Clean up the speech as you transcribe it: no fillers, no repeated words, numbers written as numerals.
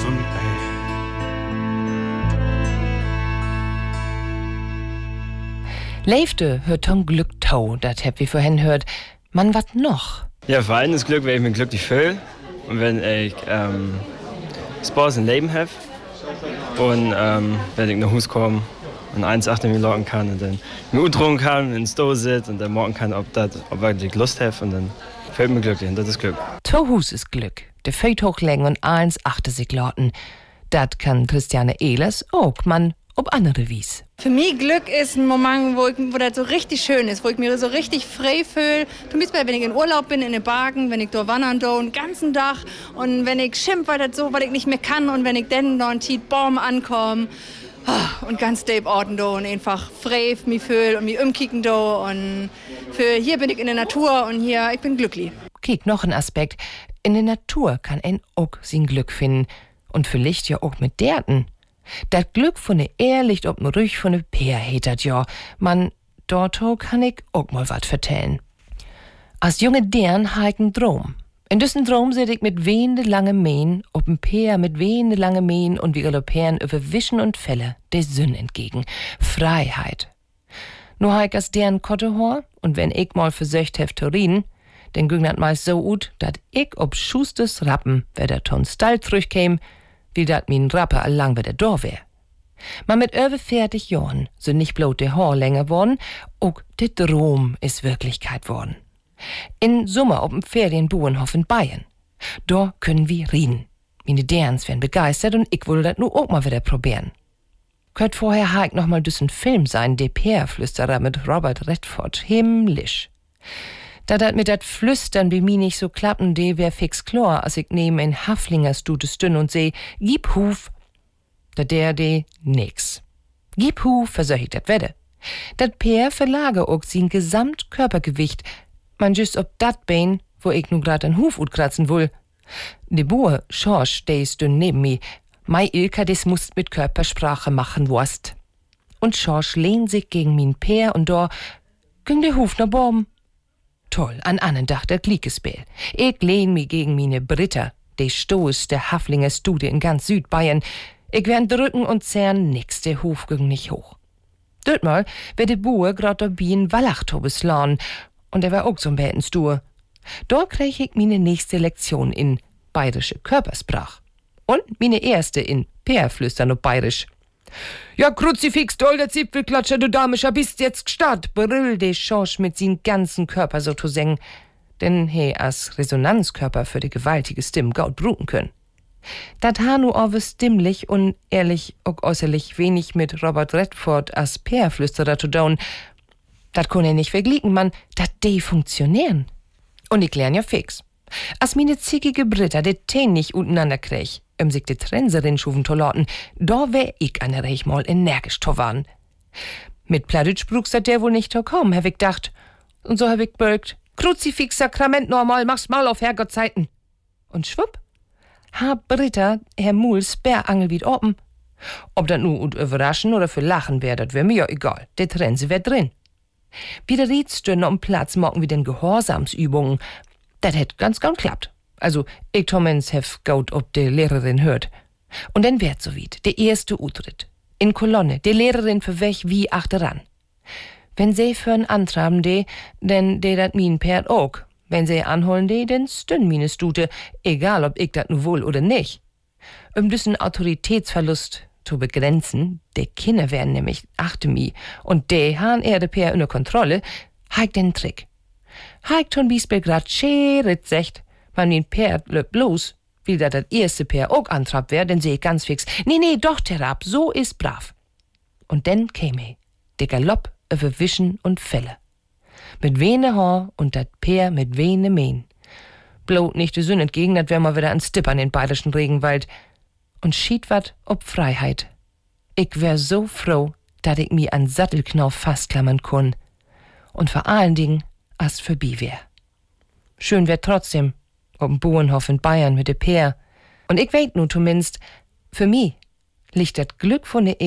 Wochen, ey. Leefde hört ton Glück tau, dat heb wir vorhin hört. Man, wat noch? Ja, vor allem das Glück, wenn ich mich glücklich fühle und wenn ich Spaß im Leben habe und wenn ich nach Hause komme und 1,8 mir locken kann und dann mir utruhen kann, ins Sto sitze und dann morgen kann, ob ich Lust habe und dann fühlt mich glücklich und das ist Glück. To Hus ist Glück. De Feit hochlegen und 1,8 sich lauten. Dat kann Christiane Ehlers auch, man, ob andere wies. Für mich Glück ist ein Moment, wo das so richtig schön ist, wo ich mich so richtig frei fühle. Zum Beispiel, wenn ich in Urlaub bin, in den Bergen, wenn ich da wandern da den ganzen Tag und wenn ich schimpf, weil das so, weil ich nicht mehr kann und wenn ich dann da einen Baum ankomme und ganz deep orten da und einfach frei mich fühle und mich umkicken da und für hier bin ich in der Natur und hier, ich bin glücklich. Kiek, noch ein Aspekt. In der Natur kann ein auch sein Glück finden und vielleicht ja auch mit derten. Das Glück von ne Ehrlicht ob nur ruhig von ne Peer hetet ja. Man, dort kann ich auch mal wat vertellen. Als junge Dern ha ich 'n Traum. In diesen Traum seh ich mit wehende lange Mähen, ob 'n Peer mit wehende lange Mähen und wir galoppieren über Wischen und Fälle der Sünn entgegen. Freiheit. Nur ha ich als deren Kottehor und wenn ich mal versöcht hef zu reden, denn ging dat meist so ut, dat ich ob Schustes Rappen, wer der ton Stall zurückkäm, wie dat min Rappe allang bei der Dor wär. Man mit öwe 40 Jahren sind nicht bloß der Haar länger worden, auch der Traum ist Wirklichkeit worden. In Sommer auf dem Ferienbuenhof in Bayern. Da können wir reden. Meine Derns werden begeistert und ich will das nur auch mal wieder probieren. Könnt vorher ha ich noch mal düssen Film sein, der Peerflüsterer mit Robert Redford. Himmlisch. Da dat mit dat Flüstern wie mi nicht so klappen, de wär fix klar, als ich neben ein Haflingerstute stünn und seh, gib Huf. Da der nix. Gib Huf, versöch ich dat Wette. Dat Peer verlage auch sein Gesamtkörpergewicht. Man just ob dat Bein, wo ich nu grad an Huf utkratzen will. De Boer, Schorsch, de ist dünn neben mi. Mei Ilka, des musst mit Körpersprache machen, wurst. Und Schorsch lehnt sich gegen min Peer und da ging der Huf nach Baum. Toll, an annen Dach der Gliekespel. Ich lehn mi gegen mine Britta, de Stoß der Haflinger Stude in ganz Südbayern. Ich wern drücken und zerren, nix, der Hof ging nicht hoch. Dort mal wär de Buhr grad dabei in Wallachtobes lahen, und er war auch so ein Betenstur. Da krieg ich mine nächste Lektion in bayerische Körpersprach. Und mine erste in Peerflüstern auf bayerisch. Ja, Kruzifix, doll der Zipfelklatscher, du damischer, bist jetzt gestart, brill de Schorsch mit sin ganzen Körper so zu singen, denn he as Resonanzkörper für de gewaltige Stimme gaut bruten können. Dat ha nu awe stimmlich und ehrlich auch äußerlich wenig mit Robert Redford as Peerflüsterer zu down. Dat kon er nicht verglicken, man, dat de funktionieren. Und ich lern ja fix. As mine zickige Britta de Teen nicht untereinander krieg, sich de Trenserin schuven Tolotten, da wär ich an der Reich mal energisch towan. Mit Plattdeutsch bruchst dat der wohl nicht to kommen, hab ich gedacht. Und so hab ich bölkt, Kruzifix, Sakrament normal, mach's mal auf Herrgottzeiten. Und schwupp, ha Britta, Herr Muls, Bärangel wie oben. Ob dat nu ut überraschen oder für lachen wär, dat wär mir ja egal, de Trense wär drin. Wie der Riedstünde um Platz morgen wie den Gehorsamsübungen, dat hätt ganz klappt. Also, ich Tomens hef gaut ob de Lehrerin hört. Und dann wär't so weit, der erste Utritt. In Kolonne, de Lehrerin für weg wie achteran. Wenn sie für'n antraben denn dat min Perd auch. Wenn sie anholen denn stünn mine Stute, egal ob ich dat nu wohl oder nicht. Diesen Autoritätsverlust zu begrenzen, de Kinder werden nämlich achte mi, und de han de Pär unter Kontrolle, haik den Trick. Haik ton Biesberg grad scheret secht, man min Pferd löp bloß, will dat erste Pär auch antrab wär, denn seh ich ganz fix, nee, doch, Terab, so ist brav. Und denn käme der Galopp über Wischen und Fälle. Mit wene Haar und dat Pär mit wene Mähen. Blot nicht de Sünn entgegen, dat wär mal wieder an Stippern in bayerischen Regenwald. Und schied wat ob Freiheit. Ich wär so froh, dat ich mi an Sattelknauf fastklammern kun. Und vor allen Dingen, as vorbei wär. Schön wär trotzdem, ob'n Buenhof in Bayern mit de Peer. Und ich weet nu zumindest, für mi liegt dat Glück von de